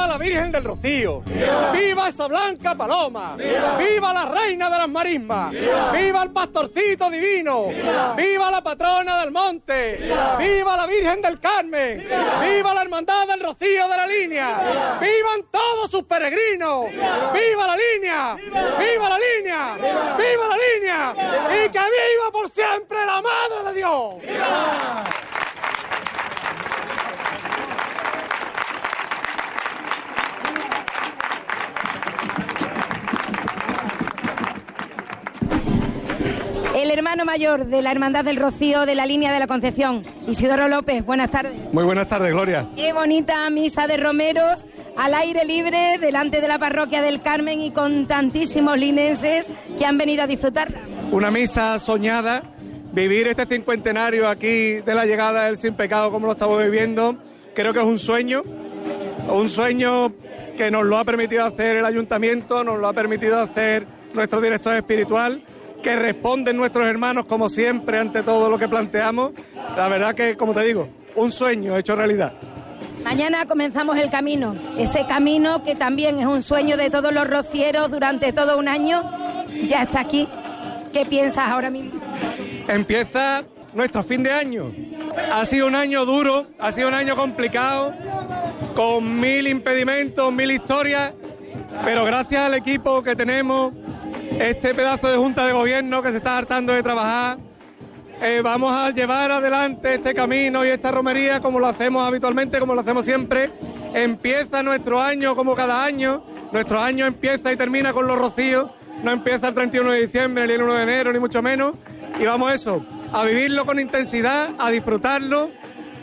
la Virgen del Rocío! ¡Viva esa blanca paloma! ¡Viva la reina de las marismas! ¡Viva el pastorcito divino! ¡Viva la patrona del monte! ¡Viva la Virgen del Carmen! ¡Viva la hermandad del Rocío de la Línea! ¡Vivan todos sus peregrinos! ¡Viva la Línea! ¡Viva la Línea! ¡Viva la Línea! ¡Y que viva por siempre la Madre de Dios! ¡Viva! El hermano mayor de la Hermandad del Rocío de la Línea de la Concepción, Isidoro López, buenas tardes. Muy buenas tardes, Gloria. Qué bonita misa de romeros al aire libre delante de la parroquia del Carmen y con tantísimos linenses que han venido a disfrutarla. Una misa soñada, vivir este cincuentenario aquí de la llegada del Sin Pecado como lo estamos viviendo, creo que es un sueño que nos lo ha permitido hacer el Ayuntamiento, nos lo ha permitido hacer nuestro director espiritual, que responden nuestros hermanos como siempre ante todo lo que planteamos. La verdad que, como te digo, un sueño hecho realidad. Mañana comenzamos el camino, ese camino que también es un sueño de todos los rocieros durante todo un año, ya está aquí. ¿Qué piensas ahora mismo? Empieza nuestro fin de año. Ha sido un año duro, ha sido un año complicado, con 1000 impedimentos, 1000 historias, pero gracias al equipo que tenemos, este pedazo de Junta de Gobierno que se está hartando de trabajar, vamos a llevar adelante este camino y esta romería como lo hacemos habitualmente, como lo hacemos siempre. Empieza nuestro año como cada año, nuestro año empieza y termina con los rocíos, no empieza el 31 de diciembre ni el 1 de enero ni mucho menos, y vamos a vivirlo con intensidad, a disfrutarlo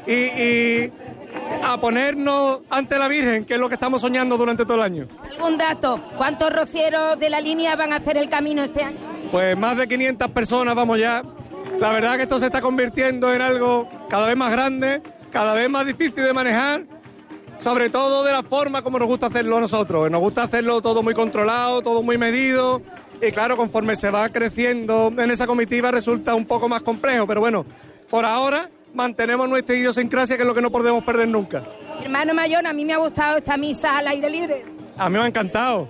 y a ponernos ante la Virgen, que es lo que estamos soñando durante todo el año. ¿Algún dato? ¿Cuántos rocieros de la línea van a hacer el camino este año? Pues más de 500 personas vamos ya. La verdad que esto se está convirtiendo en algo cada vez más grande, cada vez más difícil de manejar, sobre todo de la forma como nos gusta hacerlo a nosotros. Nos gusta hacerlo todo muy controlado, todo muy medido, y claro, conforme se va creciendo en esa comitiva resulta un poco más complejo, pero bueno, por ahora mantenemos nuestra idiosincrasia, que es lo que no podemos perder nunca. Hermano mayor, a mí me ha gustado esta misa al aire libre. A mí me ha encantado,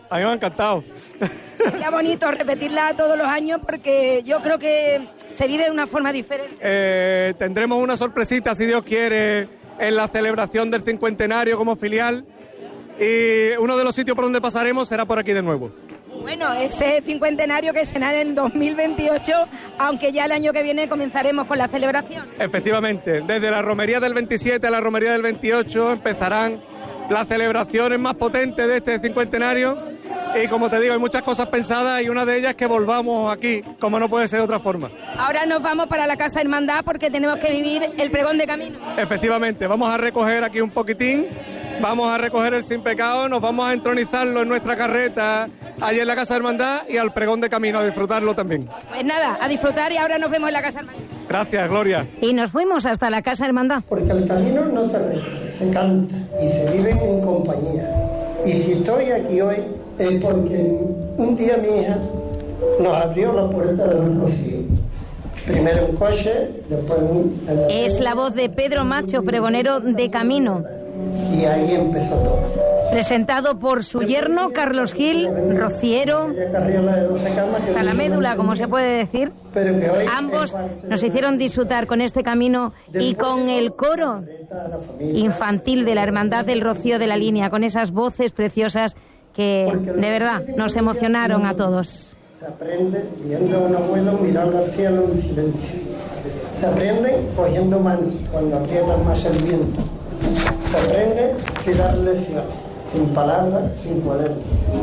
Sería bonito repetirla todos los años porque yo creo que se vive de una forma diferente. Tendremos una sorpresita, si Dios quiere, en la celebración del cincuentenario como filial, y uno de los sitios por donde pasaremos será por aquí de nuevo. Bueno, ese cincuentenario que será en 2028, aunque ya el año que viene comenzaremos con la celebración. Efectivamente, desde la romería del 27 a la romería del 28 empezarán las celebraciones más potentes de este cincuentenario, y como te digo, hay muchas cosas pensadas y una de ellas es que volvamos aquí, como no puede ser de otra forma. Ahora nos vamos para la Casa Hermandad porque tenemos que vivir el pregón de camino. Efectivamente, vamos a recoger aquí un poquitín, vamos a recoger el Sin Pecado, nos vamos a entronizarlo en nuestra carreta allí en la Casa Hermandad y al pregón de camino, a disfrutarlo también. Pues nada, a disfrutar, y ahora nos vemos en la Casa Hermandad. Gracias, Gloria. Y nos fuimos hasta la Casa Hermandad. Porque el camino no se reza, se canta y se vive en compañía. Y si estoy aquí hoy es porque un día mi hija nos abrió la puerta del Rocío. Primero un coche, después Es la voz de Pedro Macho, pregonero de camino. Y ahí empezó todo. Presentado por su yerno, Carlos Gil, rociero, hasta la médula, como se puede decir. Ambos nos hicieron disfrutar con este camino y con el coro infantil de la Hermandad del Rocío de la Línea, con esas voces preciosas que de verdad nos emocionaron a todos. Se aprende viendo a un abuelo mirar al cielo en silencio. Se aprende cogiendo manos cuando aprietan más el viento. Se aprende sin dar lecciones, sin palabras, sin cuadernos.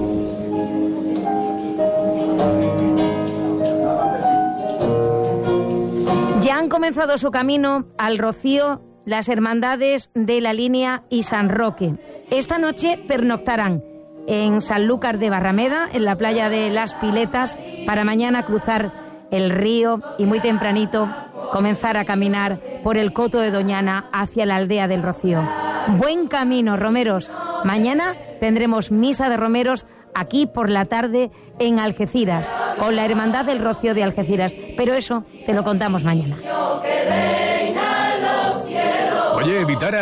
Ya han comenzado su camino al Rocío las hermandades de la Línea y San Roque. Esta noche pernoctarán en Sanlúcar de Barrameda, en la playa de Las Piletas, para mañana cruzar el río y muy tempranito comenzar a caminar por el Coto de Doñana hacia la aldea del Rocío. Buen camino, romeros. Mañana tendremos misa de romeros aquí por la tarde en Algeciras, con la Hermandad del Rocío de Algeciras. Pero eso te lo contamos mañana. Oye, Vitara,